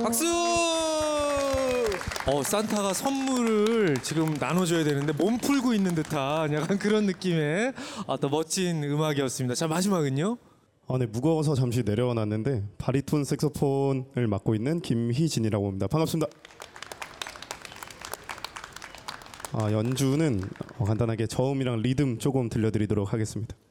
박수! 산타가 선물을 지금 나눠줘야 되는데 몸 풀고 있는 듯한 약간 그런 느낌의 또 멋진 음악이었습니다. 자, 마지막은요? 네, 무거워서 잠시 내려놨는데 바리톤 색소폰을 맡고 있는 김희진이라고 합니다. 반갑습니다. 연주는 간단하게 저음이랑 리듬 조금 들려드리도록 하겠습니다.